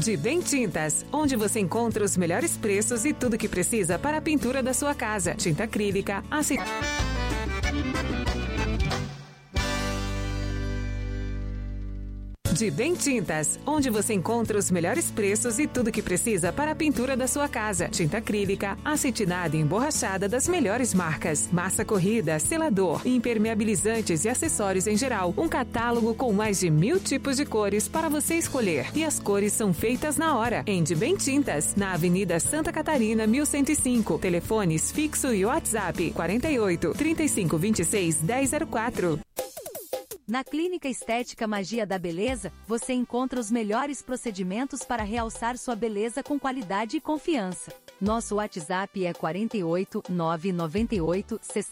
De Bem Tintas, onde você encontra os melhores preços e tudo que precisa para a pintura da sua casa. Tinta acrílica, De Bem Tintas, onde você encontra os melhores preços e tudo que precisa para a pintura da sua casa. Tinta acrílica, acetinada e emborrachada das melhores marcas. Massa corrida, selador, impermeabilizantes e acessórios em geral. Um catálogo com mais de 1000 tipos de cores para você escolher. E as cores são feitas na hora. Em De Bem Tintas, na Avenida Santa Catarina, 1105. Telefones fixo e WhatsApp 48 35 26 1004. Na Clínica Estética Magia da Beleza, você encontra os melhores procedimentos para realçar sua beleza com qualidade e confiança. Nosso WhatsApp é 48 998 60